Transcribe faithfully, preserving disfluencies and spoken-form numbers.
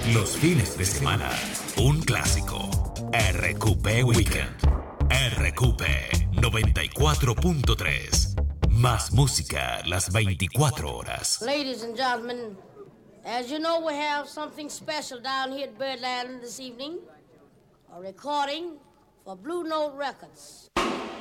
Los fines de semana, un clásico. R Q P Weekend. R Q P noventa y cuatro punto tres. Más música las veinticuatro horas. Ladies and gentlemen, as you know, we have something special down here at Birdland this evening. A recording for Blue Note Records.